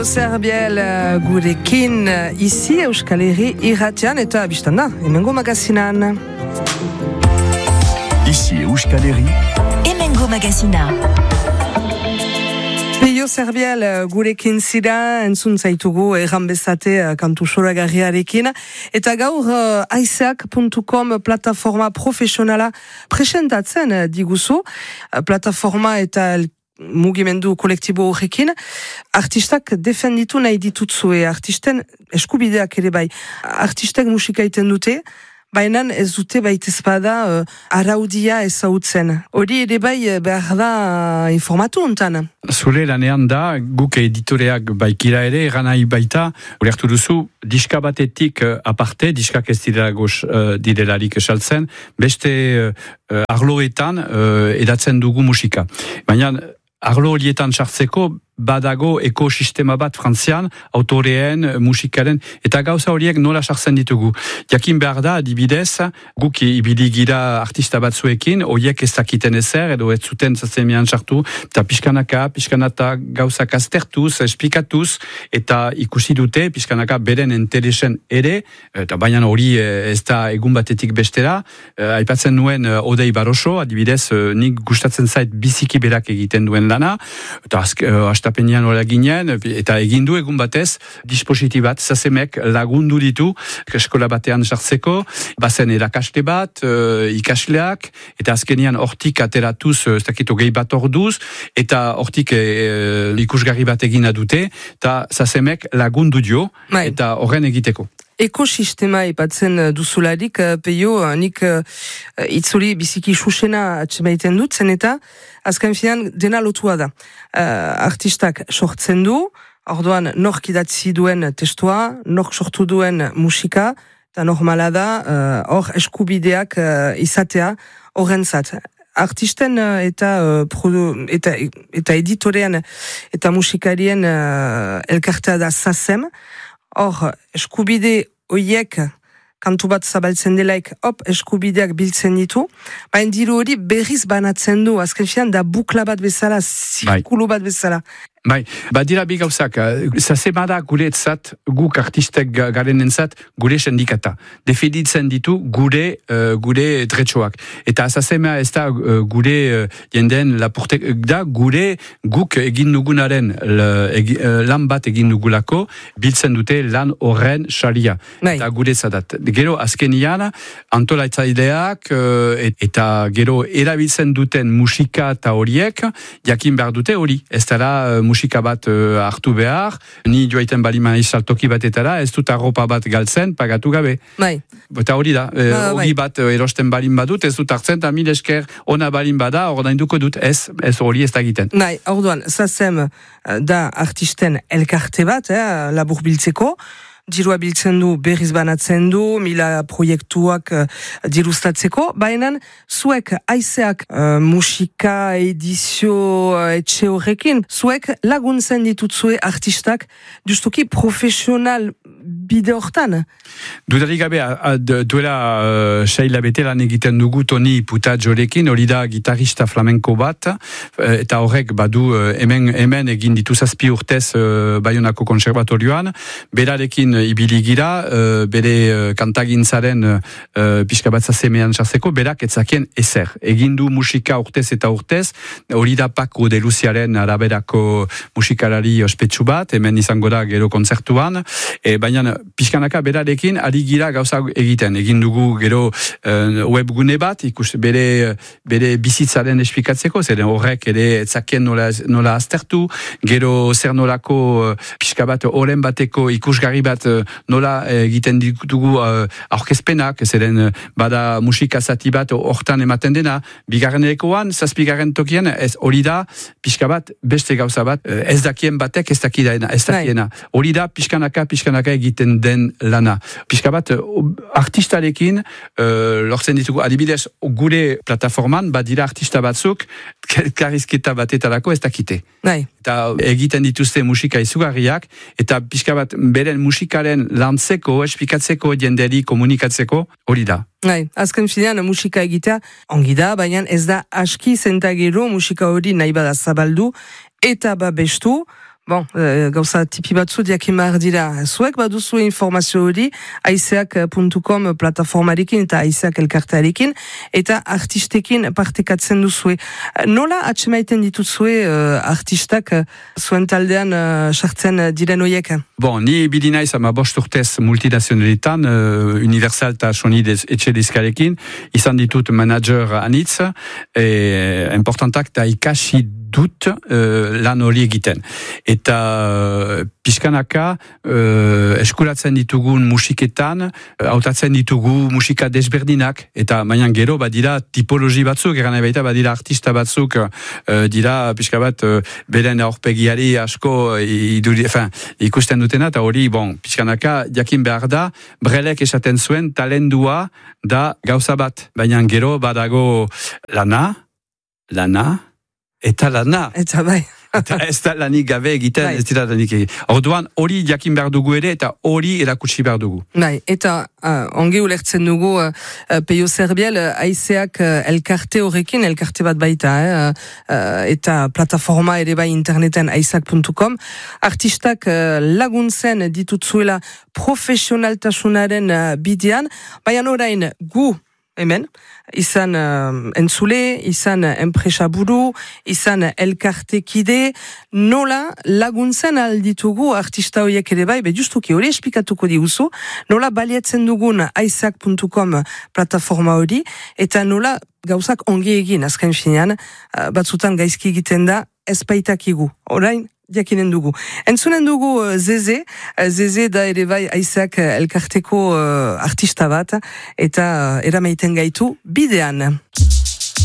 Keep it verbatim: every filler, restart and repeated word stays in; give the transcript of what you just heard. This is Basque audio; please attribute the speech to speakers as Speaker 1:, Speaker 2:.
Speaker 1: Zerbiel gurekin ici Euskal Herri irratian eta biztanda, hemengo magazinan.
Speaker 2: Ici Euskal Herri,
Speaker 3: hemengo magazina.
Speaker 1: Peio Zerbiel gurekin zira, entzun zaitugu erran bezate kantu soragarriarekin. Eta gaur aizeak puntu com plataforma profesionala presentatzen diguzu. Plataforma eta mugimendu kolektibo horrekin, artistak defenditu nahi ditutzue, artisten eskubideak ere bai. Artistek musika iten dute, baina ez dute baita ezpada uh, araudia ezautzen. Hori ere bai behar da uh, informatu ontan.
Speaker 4: Zure lanean da, guk editoreak baikira ere, eran nahi baita, ulertu duzu, diska batetik uh, aparte, diskak ez direlagoz uh, direlarik esaltzen, beste uh, arloetan uh, edatzen dugu musika. Baina, arlo horietan sartzeko, badago ekosistema bat frantzian, autoreen, musikaren, eta gauza horiek nola sartzen ditugu. Jakin behar da, adibidez, guk ibili gira artista batzuekin, horiek ez dakiten ezer, edo ez zuten zazemean sartu, eta pixkanaka, pixkanata gauzak aztertuz, esplikatuz, eta ikusi dute, pixkanaka beren interesen ere, eta baina hori ez da egun batetik bestera, aipatzen nuen Odei Baroso, adibidez, nik gustatzen zait biziki berak egiten duen lana, eta astapenean hori ginen, eta egindu egun batez, dispositibat, zazemek lagundu ditu, eskola batean sartzeko, bazen erakaste bat, uh, ikasleak, eta azkenean hortik ateratuz, ez dakitu gehi bat orduz, eta hortik uh, ikusgarri bat egina dute, eta zazemek lagundu dio, Mai. Eta horren egiteko.
Speaker 1: Ekosistema ipatzen duzularik, peio, nik uh, itzuri biziki susena atxemaiten dut, zen eta azken finan dena lotua da. Uh, artistak sortzen du, orduan nork idatzi duen testua, nork sortu duen musika, eta normala da, hor uh, eskubideak uh, izatea horrentzat. Artisten uh, eta, uh, produ, eta, eta editorean eta musikarien uh, elkartea da zazem, hor eskubide oiek kantu bat zabaltzen delaik, hop, eskubideak biltzen ditu, baina diru hori berriz banatzen du, azken finan da bukla bat bezala, zirkulu bat bezala.
Speaker 4: Bai, badira bi gauzak, zazemada guretzat, guk artistek garenentzat, gure sendikata. Defenditzen ditu gure uh, gure dretxoak. Eta zazema ez da uh, gure uh, jenden lapurtek, da gure guk egin dugunaren egi, uh, lan bat egin dugulako, biltzen dute lan horren salia. Bai. Eta gure zadat. Gero azkenian, antolaitzaileak uh, eta gero erabiltzen duten musika eta horiek, jakin behar dute hori. Ez dara uh, musika bat uh, hartu behar, ni joaiten balima izaltoki batetara, ez dut arropa bat galtzen, pagatu gabe.
Speaker 1: Bai.
Speaker 4: Eta hori da, uh, ba, hori bat uh, erosten balin badut, ez dut hartzen, eta mil esker ona balin bada, ordainduko dut, ez, ez hori ez da egiten.
Speaker 1: Bai, orduan, zazem da artisten elkarte bat, eh, labur biltzeko, dirua biltzen du, berriz banatzen du, mila proiektuak uh, dirustatzeko, baina zuek aizeak uh, musika, edizio, uh, etxe horrekin, zuek laguntzen ditutzue artistak justuki profesional bide hortan.
Speaker 4: Dudarik gabe, duela uh, saila bete lan egiten dugu Toni Putatxorekin, hori da gitarista flamenko bat, eta horrek badu uh, hemen, hemen egin ditu zazpi urtez uh, Baionako konservatorioan, berarekin ibili gira, uh, bere uh, kantagintzaren uh, pixka bat zazemean sartzeko, berak etzakien ezer. Egin du musika urtez eta urtez, hori da Paco de Luciaren araberako musikalari ospetsu bat, hemen izango da gero kontzertuan, e, baina pixkanaka berarekin ari gira gauza egiten. Egin dugu gero uh, webgune bat, ikus bere, bere bizitzaren esplikatzeko, zeren horrek ere etzakien nola, nola aztertu, gero zer nolako uh, pixka bat oren bateko ikusgarri bat nola egiten ditugu uh, aurkezpenak, zeren uh, bada musika zati bat hortan ematen dena, bigarren ekoan, zazpigarren tokian, ez hori da pixka bat, beste gauza bat, uh, ez dakien batek ez dakiena, ez dakiena. Hori da pixkanaka, pixkanaka egiten den lana. Pixka bat, artistarekin uh, lortzen ditugu, adibidez, gure plataforman, badira artista batzuk, karizketa batetarako ez dakite.
Speaker 1: Bai.
Speaker 4: Eta egiten dituzte musika izugarriak, eta pixka bat beren musikaren lantzeko, esplikatzeko, jenderi komunikatzeko, hori da.
Speaker 1: Bai, azken finean musika egitea ongi da, baina ez da aski zentagero musika hori nahi bada zabaldu, eta babestu, Bon, uh, gauza tipi batzu diakin behar dira. Zuek baduzu informazio hori aizeak puntu com plataformarekin eta aizeak elkartearekin eta artistekin partekatzen duzue. Nola atxemaiten dituzue uh, artistak uh, zuen taldean sartzen uh, diren hoiek?
Speaker 4: Bon, ni bidi naiz ama bost urtez multinazionalitan, uh, Universal eta Sony etxe dizkarekin, izan ditut manager anitz, e, importantak da ikasi dut uh, lan hori egiten. Eta uh, pixkanaka uh, eskuratzen ditugun musiketan, hautatzen ditugu musika desberdinak, eta mainan gero badira tipologi batzuk, eran baita badira artista batzuk, uh, dira pixka bat uh, beren aurpegiari asko iduri, fin, ikusten dutena, eta hori, bon, pixkanaka jakin behar da, Brelek esaten zuen talendua da gauza bat, baina gero badago lana, lana, eta lana.
Speaker 1: Eta bai.
Speaker 4: Eta ez da lanik gabe egiten, bai. Ez dira lanik egiten. Orduan, hori jakin behar dugu ere, eta hori erakutsi behar dugu.
Speaker 1: Bai, eta uh, ongi ulertzen dugu uh, Peio Zerbiel, uh, aizeak uh, elkarte horrekin, elkarte bat baita, eh, uh, eta plataforma ere bai interneten aizeak puntu com, artistak uh, laguntzen ditutzuela profesionaltasunaren uh, bidean, baina orain gu, hemen, izan uh, entzule, izan enpresa buru, izan elkartekide, nola laguntzen alditugu artista horiek ere bai, be justuki hori esplikatuko diguzu, nola baliatzen dugun aizeak puntu com plataforma hori, eta nola gauzak ongi egin, azken finean, uh, batzutan gaizki egiten da, ez baitakigu, orain, jakinen dugu. Entzunen dugu uh, Zeze, uh, Zeze da ere bai aizeak elkarteko uh, artista bat, eta uh, eramaiten gaitu bidean.